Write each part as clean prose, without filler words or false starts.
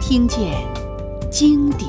听见经典。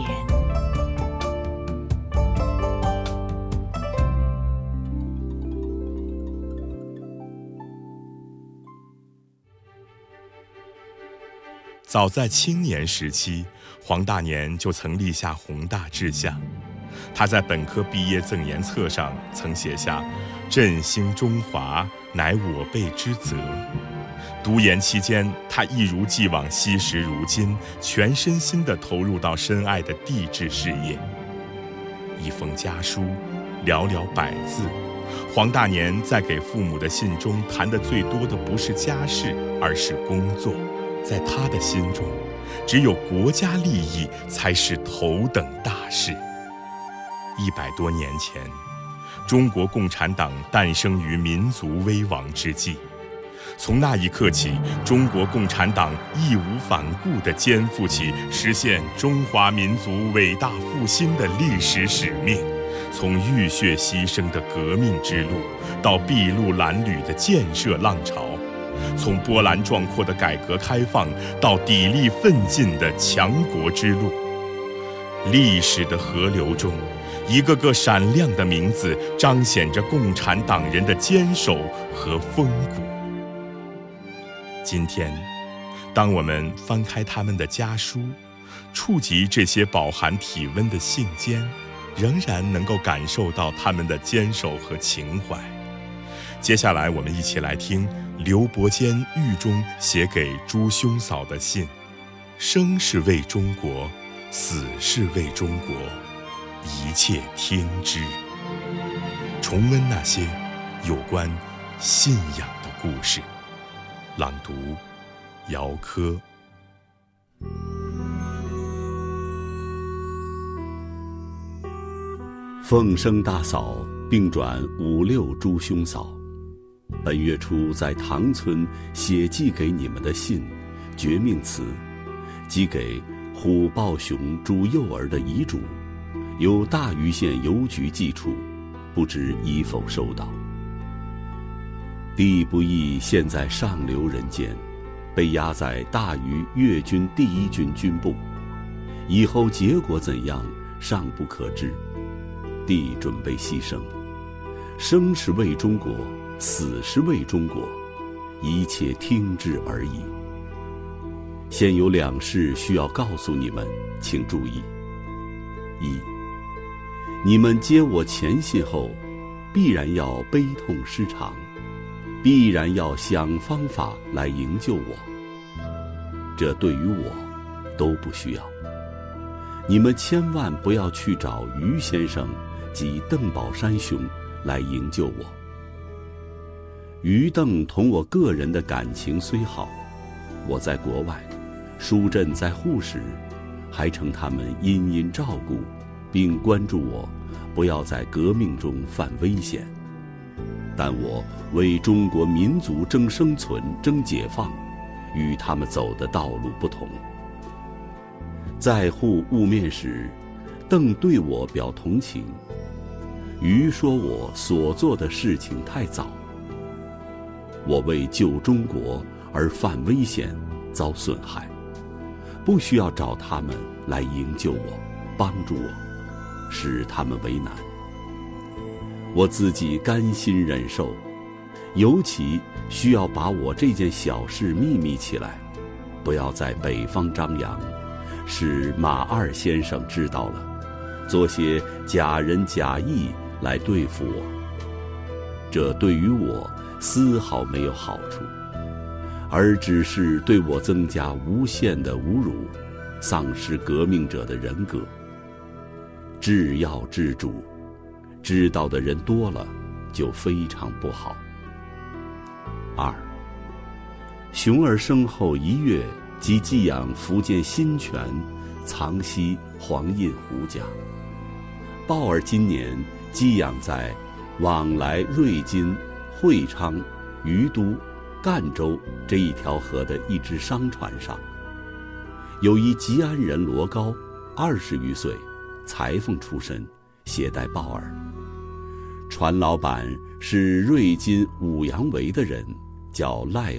早在青年时期，黄大年就曾立下宏大志向。他在本科毕业赠言册上曾写下“振兴中华，乃我辈之责”。读研期间，他一如既往惜时如金，全身心地投入到深爱的帝制事业。一封家书，寥寥100字。黄大年在给父母的信中谈的最多的不是家事，而是工作。在他的心中，只有国家利益才是头等大事。100多年前，中国共产党诞生于民族危亡之际。从那一刻起，中国共产党义无反顾地肩负起实现中华民族伟大复兴的历史使命。从浴血牺牲的革命之路，到筚路蓝缕的建设浪潮，从波澜壮阔的改革开放到砥砺奋进的强国之路，历史的河流中，一个个闪亮的名字彰显着共产党人的坚守和风骨。今天，当我们翻开他们的家书，触及这些饱含体温的信笺，仍然能够感受到他们的坚守和情怀。接下来我们一起来听刘伯坚狱中写给朱兄嫂的信：生是为中国，死是为中国，一切听之。重温那些有关信仰的故事。朗读：姚科。 凤生大嫂并转5、6朱兄嫂，本月初在塘村写寄给你们的信，绝命词，寄给虎豹熊朱幼儿的遗嘱，由大余县邮局寄出，不知已否收到。弟不义现在上流人间，被押在大余粤军第1军军部，以后结果怎样尚不可知。弟准备牺牲，生是为中国，死是为中国，一切听之而已。现有2事需要告诉你们，请注意：一，你们接我前信后，必然要悲痛失常，必然要想方法来营救我。这对于我都不需要。你们千万不要去找于先生及邓宝山兄来营救我。于邓同我个人的感情虽好，我在国外，疏振在沪时，还承他们殷殷照顾，并关注我不要在革命中犯危险。但我为中国民族争生存、争解放，与他们走的道路不同。在沪晤面时，邓对我表同情，于说我所做的事情太早。我为救中国而犯危险，遭损害，不需要找他们来营救我、帮助我，使他们为难。我自己甘心忍受，尤其需要把我这件小事秘密起来，不要在北方张扬，使马二先生知道了，做些假仁假义来对付我。这对于我丝毫没有好处，而只是对我增加无限的侮辱，丧失革命者的人格。治要治主，知道的人多了，就非常不好。2，熊儿生后1月即寄养福建新泉藏西黄印湖家，鲍儿今年寄养在往来瑞金、会昌、于都、赣州这一条河的一只商船上。有一吉安人罗高，20余岁，裁缝出身，携带鲍儿。船老板是瑞金五羊围的人，叫赖